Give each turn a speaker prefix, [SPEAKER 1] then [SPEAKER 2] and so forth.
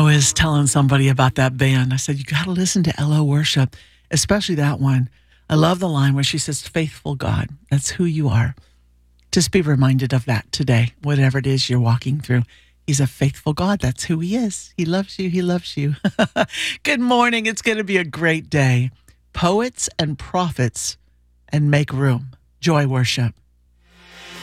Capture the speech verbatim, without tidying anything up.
[SPEAKER 1] was telling somebody about that band. I said, you got to listen to Ella Worship, especially that one. I love the line where she says, faithful God, that's who you are. Just be reminded of that today, whatever it is you're walking through. He's a faithful God. That's who he is. He loves you. He loves you. Good morning. It's going to be a great day. Poets and prophets and make room. Joy worship.